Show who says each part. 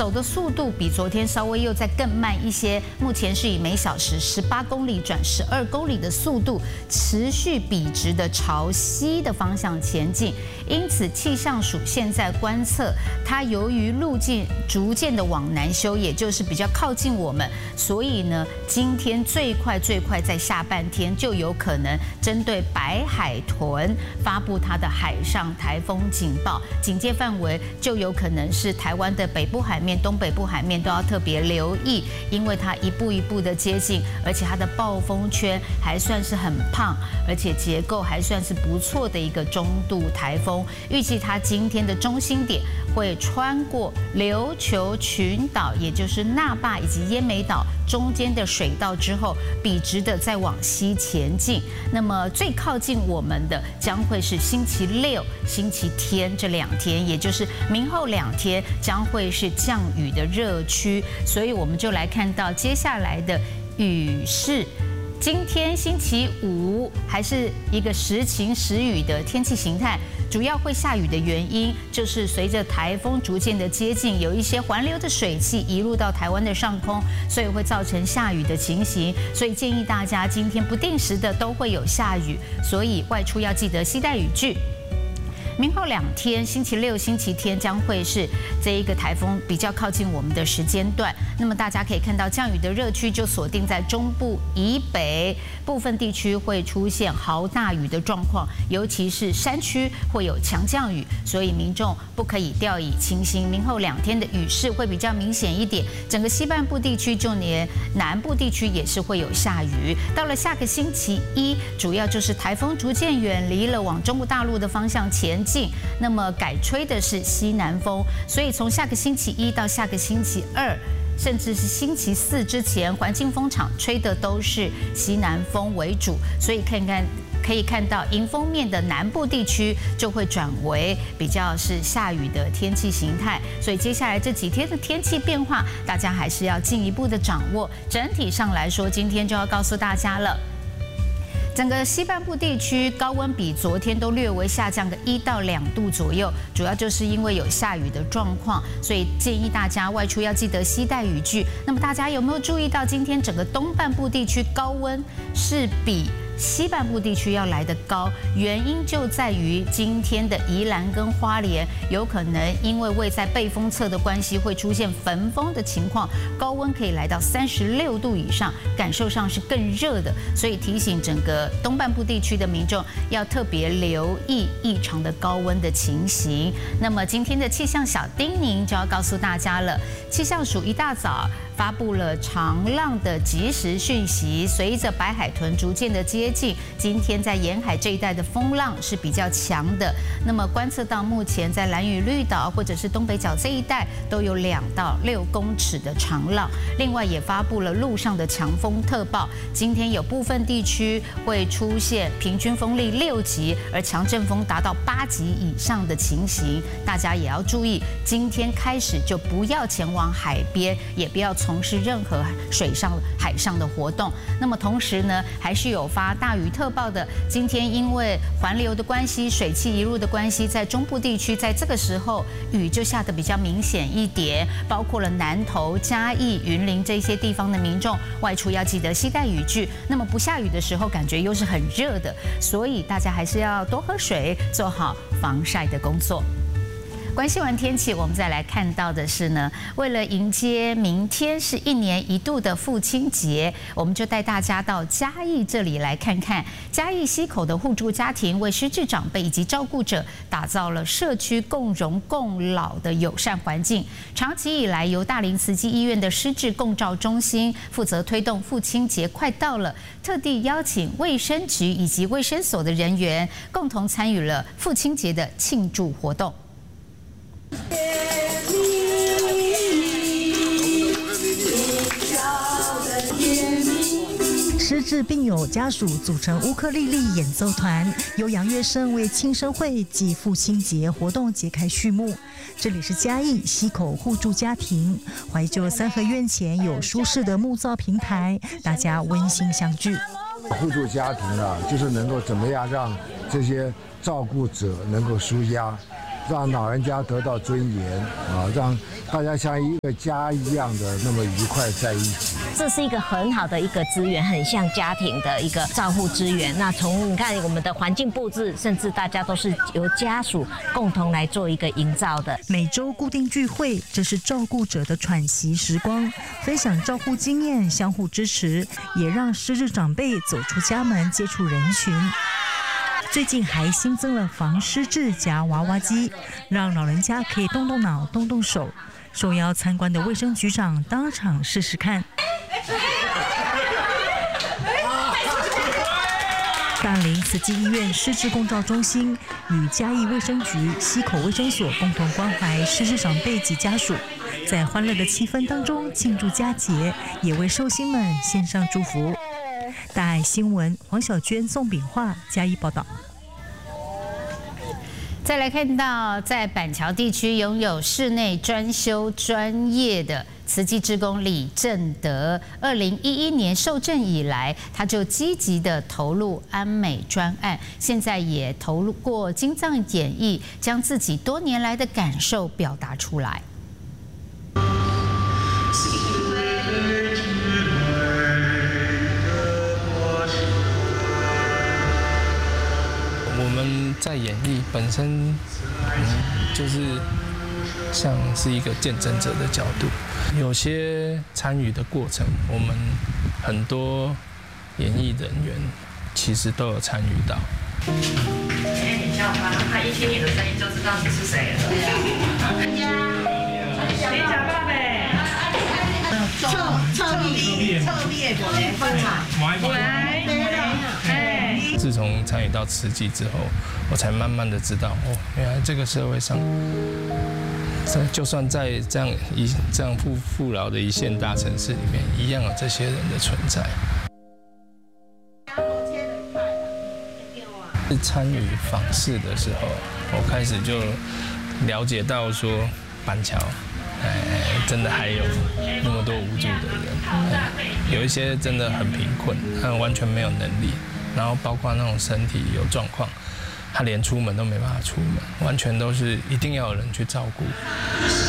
Speaker 1: 走的速度比昨天稍微又再更慢一些，目前是以每小时18公里转12公里的速度，持续笔直的朝西的方向前进。因此，气象署现在观测，它由于路径逐渐的往南修，也就是比较靠近我们，所以呢，今天最快在下半天就有可能针对白海豚发布它的海上台风警报，警戒范围就有可能是台湾的北部海面、东北部海面都要特别留意，因为它一步一步的接近，而且它的暴风圈还算是很胖，而且结构还算是不错的一个中度台风。预计它今天的中心点会穿过琉球群岛，也就是那霸以及奄美岛中间的水道之后，笔直的再往西前进。那么最靠近我们的将会是星期六、星期天这2天，也就是明后2天将会是降雨的热区。所以我们就来看到接下来的雨势。今天星期5还是一个时晴时雨的天气形态，主要会下雨的原因就是随着台风逐渐的接近，有一些环流的水汽移入到台湾的上空，所以会造成下雨的情形。所以建议大家今天不定时的都会有下雨，所以外出要记得携带雨具。明后2天，星期六、星期天将会是这一个台风比较靠近我们的时间段。那么大家可以看到，降雨的热区就锁定在中部以北部分地区，会出现豪大雨的状况，尤其是山区会有强降雨，所以民众不可以掉以轻心。明后2天的雨势会比较明显一点，整个西半部地区就连南部地区也是会有下雨。到了下个星期1，主要就是台风逐渐远离了，往中国大陆的方向前进，那么改吹的是西南风，所以从下个星期1到下个星期2，甚至是星期4之前，环境风场吹的都是西南风为主，所以可以看到迎风面的南部地区就会转为比较是下雨的天气形态，所以接下来这几天的天气变化，大家还是要进一步的掌握。整体上来说，今天就要告诉大家了。整个西半部地区高温比昨天都略微下降个1到2度左右，主要就是因为有下雨的状况，所以建议大家外出要记得携带雨具。那么大家有没有注意到，今天整个东半部地区高温是比西半部地区要来得高，原因就在于今天的宜兰跟花莲有可能因为位在背风侧的关系，会出现焚风的情况，高温可以来到36度以上，感受上是更热的，所以提醒整个东半部地区的民众要特别留意异常的高温的情形。那么今天的气象小叮咛就要告诉大家了，气象署一大早发布了长浪的即时讯息，随着白海豚逐渐的接近，今天在沿海这一带的风浪是比较强的。那么观测到目前在兰屿绿岛或者是东北角这一带都有2到6公尺的长浪。另外也发布了陆上的强风特报，今天有部分地区会出现平均风力6级，而强阵风达到8级以上的情形。大家也要注意，今天开始就不要前往海边，也不要从事任何海上的活动。那么同时呢，还是有发大雨特报的。今天因为环流的关系、水汽移入的关系，在中部地区在这个时候雨就下得比较明显一点，包括了南投、嘉义、云林这些地方的民众外出要记得携带雨具。那么不下雨的时候，感觉又是很热的，所以大家还是要多喝水，做好防晒的工作。关心完天气，我们再来看到的是呢，为了迎接明天是1年1度的父亲节，我们就带大家到嘉义这里来看看嘉义溪口的互助家庭为失智长辈以及照顾者打造了社区共融共老的友善环境。长期以来，由大林慈济医院的失智共照中心负责推动父亲节快到了，特地邀请卫生局以及卫生所的人员共同参与了父亲节的庆祝活动。
Speaker 2: 失智病友家属组成乌克丽丽演奏团，由杨乐生为庆生会暨父亲节活动揭开序幕。这里是嘉义溪口互助家庭，怀旧三合院前有舒适的木造平台，大家温馨相聚。
Speaker 3: 互助家庭啊，就是能够怎么样让这些照顾者能够舒压， 让老人家得到尊严啊，让大家像一个家一样的那么愉快在一起。
Speaker 4: 这是一个很好的一个资源，很像家庭的一个照护资源。那从你看我们的环境布置，甚至大家都是由家属共同来做一个营造的。
Speaker 2: 每周固定聚会，这是照顾者的喘息时光，分享照护经验，相互支持，也让失智长辈走出家门，接触人群。最近还新增了防失智夹娃娃机，让老人家可以动动脑、动动手。受邀参观的卫生局长当场试试看。大林慈济医院失智共照中心与嘉义卫生局溪口卫生所共同关怀失智长辈及家属，在欢乐的气氛当中庆祝佳节，也为寿星们献上祝福。大爱新闻黄小娟、宋炳化嘉义报道。
Speaker 1: 再来看到，在板桥地区拥有室内专修专业的慈济志工李正德，2011年受证以来，他就积极的投入安美专案，现在也投入过经藏演绎，将自己多年来的感受表达出来。
Speaker 5: 我们在演绎本身，就是像是一个见证者的角度，有些参与的过程，我们很多演艺人员其实都有参与到。
Speaker 6: 你叫他一听你的声音就知道你是谁了。你讲爸呗。侧面我来放
Speaker 5: 自从参与到慈济之后，我才慢慢的知道，哦，原来这个社会上，就算在这样富饶的一线大城市里面，一样有这些人的存在。参与访视的时候，我开始就了解到说，板桥，真的还有那么多无助的人，有一些真的很贫困，他们完全没有能力。然后包括那种身体有状况，他连出门都没办法出门，完全都是一定要有人去照顾。